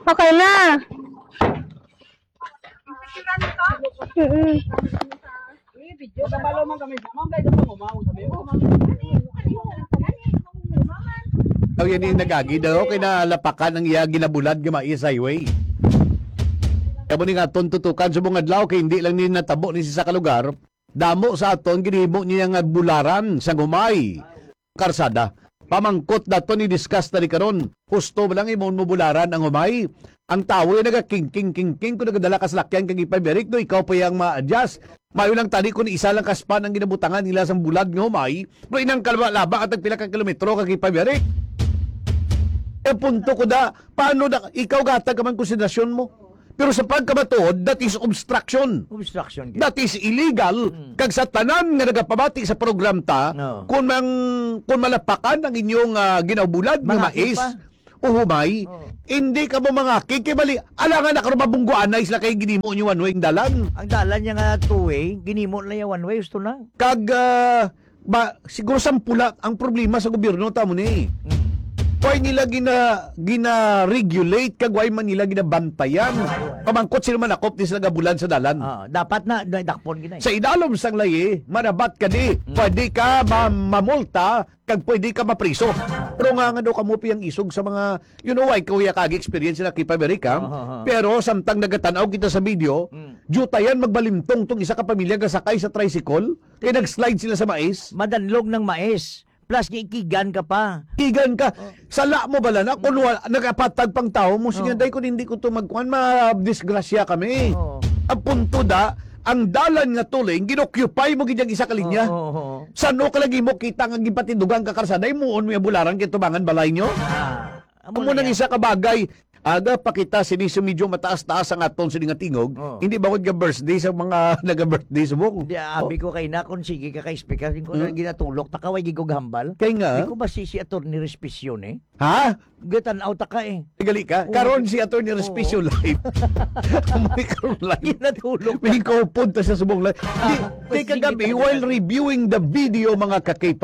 Okay na. Mm-mm. Oh, yan yung nagagi daw kinalapakan ng iya ginabulad nga mais highway. Kaya mo ni nga tututukan sa mga adlaw kay hindi lang ni natabo ni sa kalugar. Damo sa aton ginihimo niya nga bularan sa gumay karsada. Pamangkot dato ni discuss na ni karon. Husto ba lang imong mo bularan ang gumay? Ang tao ay nagaking kung nagadala ka sa lakyan kag ipaberik do ikaw pa yang ma-adjust. Mayo lang tani kun isa lang kaspan ang ginabutangan nila sa bulad nga humay. Pero inang kalaba at pila ka kilometro kag ipaberik. E punto ko da, paano da, ikaw gatag ka man konsiderasyon mo? Pero sa pagkabatuod, that is obstruction. Obstruction. That is illegal. Kag sa tanan nga nagapabati sa program ta, No. kung malapakan ang inyong ginabulad ng Mangakit mais, pa. o humay, Oh. hindi ka mo mga kikibali. Alangan na karon mabungguan na isla kay ginimo nyo one way ang dalan. Ang dalan niya nga two-way, ginimo na yung one-way, gusto na. Kag, siguro sampula ang problema sa gobyerno, tamo ni. Why nila gina-regulate kag why man nila ginabantayan. Pamangkot sila manakop di sila gabulan sa dalan. Dapat na, dakpon ginay. Sa idalom sang layi, manabat ka di. Pwede ka mamulta kag pwede ka mapriso. Pero nga daw kamo piyang isog sa mga, you know why, kuya kagi experience sila kay Amerika. Pero samtang nagatanaw kita sa video, jutayan magbalintong tong isa ka pamilya nga sakay sa tricycle, kaya nag-slide sila sa mais. Madanlog ng mais. Plus, ikigan ka pa. Igan ka. Sala mo bala na kung nagapatag pang tao mo sige day kung hindi ko to magkuan ma-disgrasya kami. Oo. Ang punto da ang dalan nga tuling ginoccupy mo gidyang isa ka linya. Oo. Sano ka lagi mo kita nga gipatindugan ka karsada muon mo bularan kay tubangan balay nyo. Amo Amo nang na yan. isa ka bagay aga pakita sini sa medyo mataas-taas ang aton sini nga tingog. Oo. Hindi bawod nga birthday sa mga naga-birthday sa buong. Di, abi ko kay na, kung sige ka kay speaker, ko na ginatulok, takaway gigog hambal. Kay nga, Di ko ba si Atty. Respision eh? ha? Gitanaw ta ka eh. Gali ka. Oo. Karon si Atty. Respicio live. May karon live. Ginatulok. May kaupod ta sa subong live. Di Sige, kagabi, talaga. while reviewing the video mga ka-K5,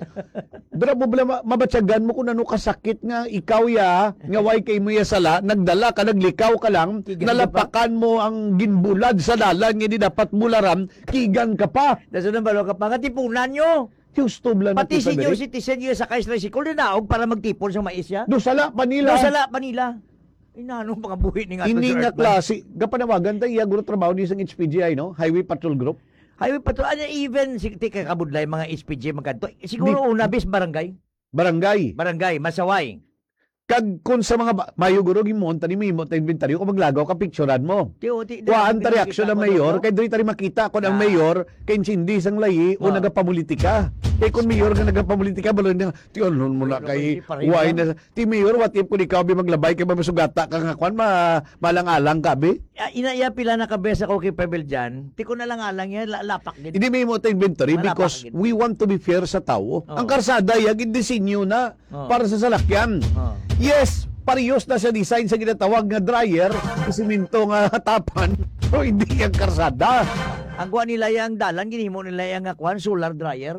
dara mo bala mabatsagan mo kung ano kasakit nga ikaw ya, nga way kay mo ya sala, nagdala ka, naglikaw ka lang, Kigan ka nalapakan mo ang ginbulad sa dalan, nga di dapat bularan, kigan ka pa. Daso nang balo ka pa, nga tipunan nyo. Gusto bala na Pati kita, senior Derek. citizen yung sa tricycle na naog para magtipon sa mais ya. Do sala pa nila. Sala pa nila. Inanong mga buhi ni nga to Ini si nga Earthman. klase, gapanawagan tayo, iya guro trabaho ni isang HPGI, no? Highway Patrol Group. Highway patrol, ano even, tika kabudlay mga SPG magkanto. Siguro una bis barangay. Barangay. Masaway. Kag kun sa mga mayo guro gimonta ni mo ta inventaryo ko maglagaw ka picturean mo. Kuan ta reaksyon ng mayor kay diri tari makita kun ang mayor kay insindi sang layi o nagapamulitika. Kay kun mayor nga nagapamulitika balon niya tion mo na kay why na ti mayor what if kun ikaw bi maglabay kay masugata ka nga kuan malang-alang ka bi. Inaya pila na kabesa ko kay Pebble dyan. Ti ko na lang alang yan, lapak din. Hindi may mo ta inventory Malapak because gid. we want to be fair sa tao. Ang karsada ya gidisenyo na para sa salakyan. Yes, parehas na sa design sa ginatawag nga dryer, siminto nga tapan, o hindi yung karsada. Ang kuha nila yung dalan, ginimo nila yung kuha, solar dryer.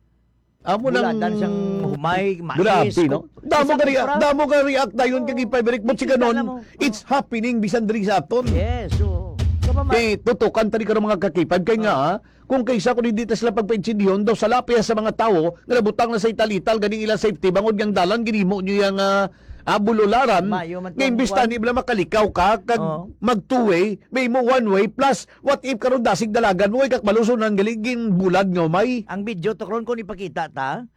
Amo nang Buladan siyang humay, mais. Grabe, no? Damo ka react na yun kag ipaberik mo si Alam mo, ganon. It's happening bisan diri sa aton. Yes, so. Kay tutukan tani karon mga kakipad kay nga kung kaysa kun hindi ta sila pagpaintindihan daw sa lapya sa mga tawo nga nabutang na sa italital ganing ilang safety bangod yang dalan ginimo nyo yang bulularan Mayo man nga tong imbis kwan. tani bala makalikaw ka kag mag-two-way may mo one-way plus what if karon dasig dalagan mo kag malusonan galing bulad nga may Ang video to karon ko ipakita ta,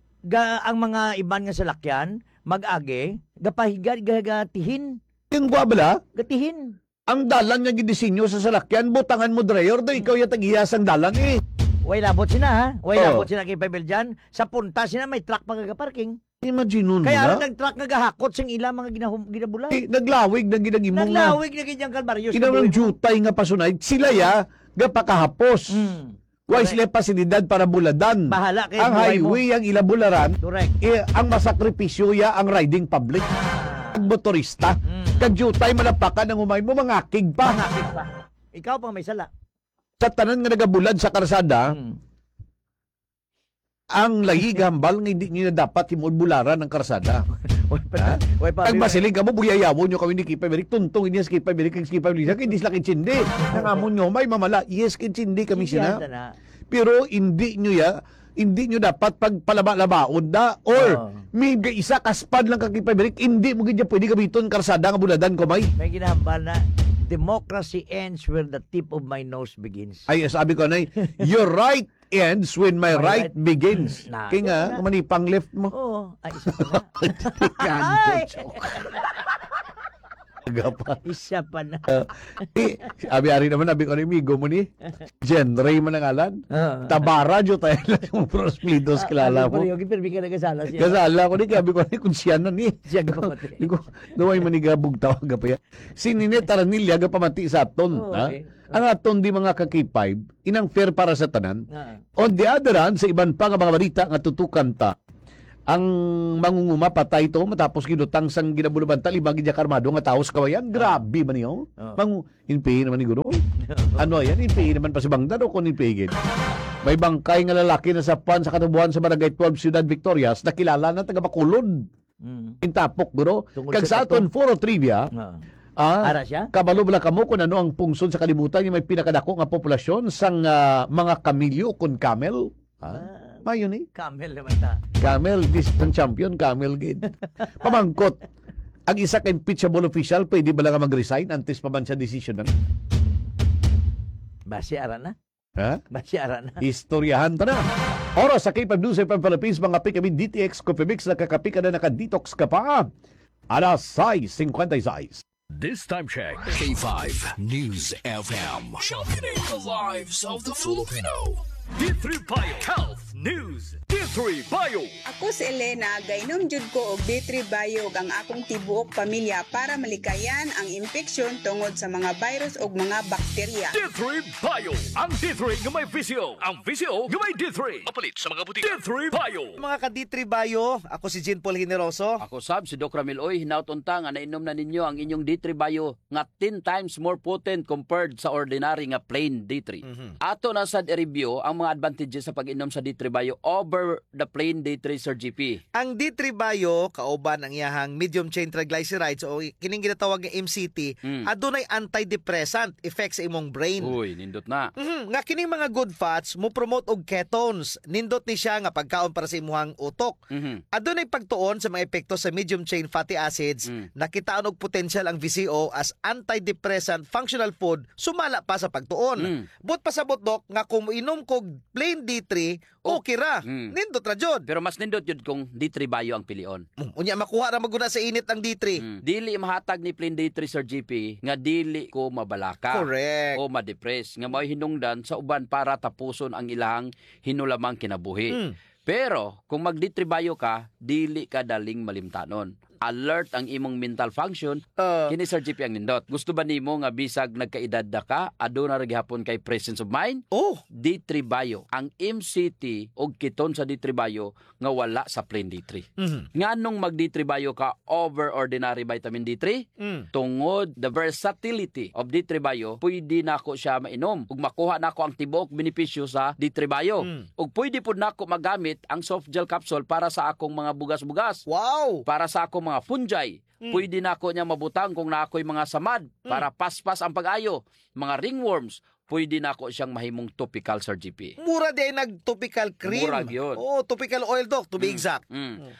ang mga iban nga salakyan, mag-age, gapahiga, gatihin. yung bala Gatihin. ang dalan nga gidisenyo sa salakyan butangan mo dryer do ikaw yung tag-iyas ang dalan Way labot sina ha. Way Oh. labot sina kay Pebble dyan. Sa punta sina may truck pagka-parking. imagine nun Kaya na ang truck nga gahakot sing ila mga ginabulay. naglawig na ginagimong nga Naglawig na gidyang kalbaryo. kinamang jutay nga pasunay sila ya gapakahapos why sila pasilidad para buladan Bahala kay ang buhay mo. highway ang ilabularan Correct. ang masakripisyo ya ang riding public ang motorista kag jutay malapakan ang umay mo mangakig pa Pangakit pa. Ikaw pang may sala. sa tanan nga nagabulad sa karsada ang layi gambal nga hindi niya dapat himod bularan ang karsada Pag masiling ka mo, buyayawon nyo kami ni Kipay Berik, tuntong ini Kipay Berik, Kipay Berik, hindi sila kinchindi. Nangamon nyo, may mamala, yes, kinchindi kami siya. Pero hindi nyo dapat pagpalaba-labaon na, or may isa kaspad lang ka Kipay Berik, hindi mo ganyan pwede gamiton karsada nga buladan ko may. May ginahambal na, democracy ends where the tip of my nose begins. Ay, sabi ko na, your right ends when my right begins. Na, Kaya nga, manipang left mo. Oo. Ay, isa pa na. Ay! Isa pa na. Abi-ari naman, nabi ko na amigo mo ni Jen Ray man ang alan. Tabara, jo tayo lang yung prosplidos kilala mo. Pero yung pirmi ka nagasala siya. Kasala ko ni, sabi ko na kung siya na ni. Siya kapatid. Hindi ko, naway manigabog tawag pa yan. Sinine Taranilla, pamati sa aton. Okay. Ang aton di mga kakipay, inang fair para sa tanan. On the other hand, sa iban pa nga mga balita nga tutukan ta, ang mangunguma patay to matapos ginutang sang ginabuluban talibang gidya karmado nga taos kawayan. Grabe man niyo. Inpay naman ni guro. Ano yan? Inpay naman pa si Bangdan o kung inpay may bangkay nga lalaki na sapan sa katubuan sa Barangay 12 Ciudad Victorias na kilala na taga Bacolod. Intapok guro. Kag sa aton foro trivia, Ara siya? kabalo bala kamo kung ano ang pungsod sa kalibutan yung may pinakadako nga populasyon sang mga kamilyo kung camel. Mayon eh. Camel naman ta. Camel, distant champion, camel gid. Pamangkot, ang isa ka impeachable official, pwede ba lang mag-resign antes pa man siya decision na? Basi ara na. Ha? Basi ara na. Istoryahan ta na. Oras sa K5 News FM Philippines, mga kami DTX Copimix, nakakapi ka na naka-detox ka pa. Alas 6:56. This time check. K5 News FM. Championing the lives of the Filipino. D3 Bio Health News. D3 Bio. Ako si Elena, gainom jud ko og D3 Bio ang akong tibuok pamilya para malikayan ang infeksyon tungod sa mga virus ug mga bakterya. D3 Bio. Ang D3 nga may VCO. Ang VCO nga may D3. Mapalit sa mga butika. D3 Bio. Mga ka-D3 Bio, ako si Jean Paul Generoso. Ako sab si Doc Ramil Oy, hinautunta nga nainom na ninyo ang inyong D3 Bio nga 10 times more potent compared sa ordinary nga plain D3. Ato na sad i-review ang mga advantages sa pag-inom sa D3 Bio over the plain D3 Sir GP. Ang D3 Bio, kauban ang iyahang medium chain triglycerides o kining ginatawag nga MCT, adunay antidepressant effect sa imong brain. Uy, nindot na. Nga kining mga good fats mo promote og ketones. Nindot ni siya nga pagkaon para sa imong utok. Adunay pagtuon sa mga epekto sa medium chain fatty acids. Nakitaon og potential ang VCO as antidepressant functional food sumala pa sa pagtuon. But pasabot Dok nga kung moinom kog plain D3, okay ra. Nindot ra jud. Pero mas nindot yun kung D3 Bio ang pilion. Unya makuha ra maguna sa init ang D3. Dili mahatag ni plain D3 Sir GP nga dili ko mabalaka. Correct. O ma-depress. Nga may hinungdan sa uban para tapuson ang ilang hinulamang kinabuhi. Pero kung mag D3 Bio ka, dili ka daling malimtanon. Alert ang imong mental function, kini Sir GP ang nindot. Gusto ba nimo nga bisag nagkaedad na ka, aduna ra gihapon kay presence of mind? D3 Bio, ang MCT og keton sa D3 Bio nga wala sa plain D3. Nganong mag D3 Bio ka over ordinary vitamin D3? Tungod the versatility of D3 Bio, pwede nako siya mainom ug makuha nako ang tibuok benepisyo sa D3 Bio. Ug pwede pud nako magamit ang soft gel capsule para sa akong mga bugas-bugas. Wow! Para sa akong mga fungi. Pwede na ako niya mabutang kung na ako'y mga samad para paspas ang pag-ayo. Mga ringworms, pwede na ako siyang mahimong topical Sir GP. Mura din nag-topical cream. Mura yun. Topical oil Dok, to be exact.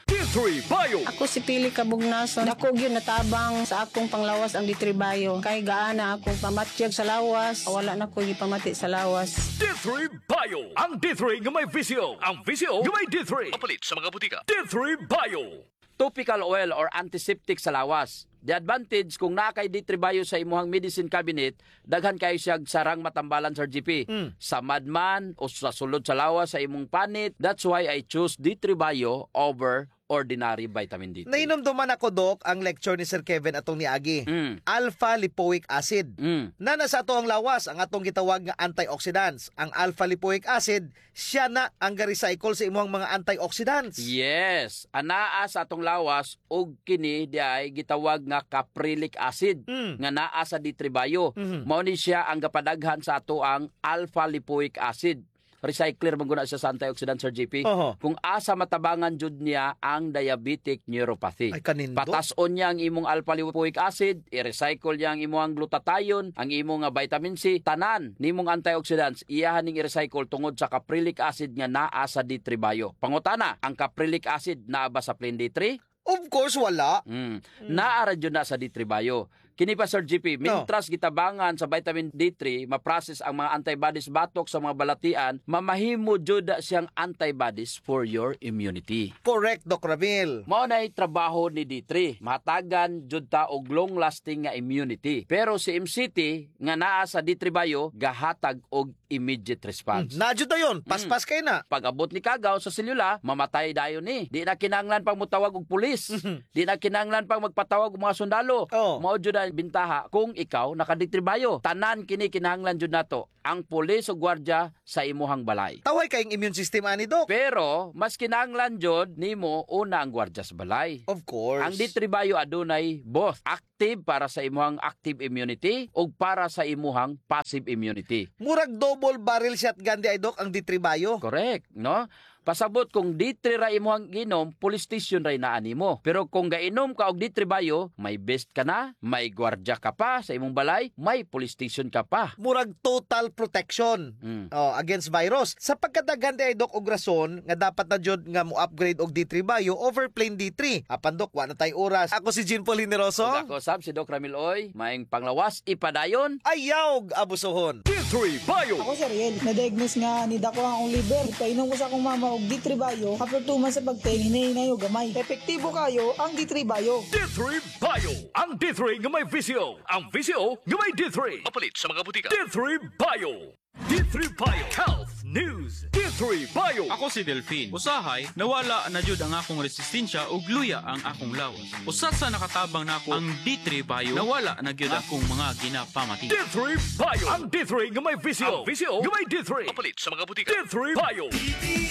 D3 Bio. Ako si Pili Kabugnason. Ako gyud natabang sa akong panglawas ang D3 Bio. Kay gaana akong pamatyag sa lawas. Wala na ko gipamati sa lawas. D3 Bio. Ang D3 nga may VCO. Ang VCO nga may D3. Mapalit sa mga butika. D3 Bio. Topical oil or antiseptic sa lawas. The advantage kung nakay D3 Bio sa imuhang medicine cabinet, daghan kayo siya sarang matambalan Sir GP. Sa madman o sa sulod sa lawas sa imong panit, that's why I choose D3 Bio over ordinary vitamin D3. Nainom duman ako Dok ang lecture ni Sir Kevin atong niagi. Alpha lipoic acid. Na nasa ato ang lawas ang atong gitawag nga antioxidants. Ang alpha lipoic acid siya na ang ga-recycle sa imong mga antioxidants. Yes, anaa sa atong lawas og kini di ay gitawag nga caprylic acid nga naa sa D3 Bio. Mao ni siya ang gapadaghan sa ato ang alpha lipoic acid. recycler maguna siya sa antioxidant, Sir JP. Kung asa matabangan jud niya ang diabetic neuropathy. Ay, kanindo. Patason niya ang imong alpha-lipoic acid, i-recycle niya ang imong glutathione, ang imong vitamin C, tanan nimong antioxidants, iyahan ning i-recycle tungod sa caprylic acid nga naa sa D3 Bio. Pangutana, ang caprylic acid naa ba sa plain D3? Of course, wala. Naara jud na sa D3 Bio. Kini pa, Sir GP, mintras gitabangan sa vitamin D3, ma-process ang mga antibodies batok sa mga balatian, mamahimo jud siyang antibodies for your immunity. Correct, Doc Ramil. Mao nay trabaho ni D3. Mahatagan jud ta og long-lasting nga immunity. Pero si MCT nga naa sa D3 Bio gahatag og immediate response. Nadyo na yun. Paspas kayo na. Pag-abot ni kagaw sa selula, mamatay dayon ni. Di na kinahanglan pang mutawag og pulis. Di na kinahanglan pang magpatawag og mga sundalo. Mao jud ang bintaha kung ikaw nakaditribayo. Tanan kini kinahanglan jud nato ang pulis o gwardiya sa imuhang balay. Taway kayong immune system ani, Doc. Pero mas kinahanglan jud nimo una ang gwardiya sa balay. Of course. Ang ditribayo adunay both active para sa imuhang active immunity o para sa imuhang passive immunity. Murag double barrel shotgun di ay, Doc, ang D3 Bio. Correct, no? Pasabot kung D3 ra imuhang ginom, police station ra inaani mo. Pero kung gainom ka og D3 Bio, may best ka na, may gwardiya ka pa sa imong balay, may police station ka pa. Murag total protection against virus. Sa pagkadaghan di ay, Doc, og rason nga dapat na jud nga mo upgrade og D3 Bio over plain D3. Apan, Doc, wa na tay oras. Ako si Jean Paul Generoso. Ug ako sab si Doc Ramil Oy, maing panglawas ipadayon. Ayaw abusohon. D3 Bio. Ako si Ariel, na-diagnose nga ni Dako ang liver. Painom ko sa akong mama og D3 Bio. After 2 months sa pagtingin, hinahinay o gamay. Epektibo kayo ang D3 Bio. D3 Bio. Ang D3 nga may visyo. Ang visyo nga may D3. Mapalit sa mga butika. D3 Bio. D3 Bio Health News. D3 Bio. Ako si Delphine. Usahay, nawala na jud ang akong resistensya ug luya ang akong lawas. Usat sa nakatabang nako ang D3 Bio, nawala na gyud akong mga ginapamati. D3 Bio. Ang D3 nga may visyo. Ang visyo nga may D3. Mapalit sa mga butika. D3 Bio.